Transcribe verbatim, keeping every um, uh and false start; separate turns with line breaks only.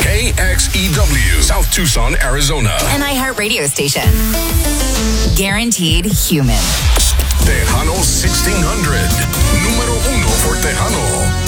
K X E W, South Tucson, Arizona.
An iHeart radio station. Guaranteed human.
Tejano sixteen hundred. Número uno for Tejano.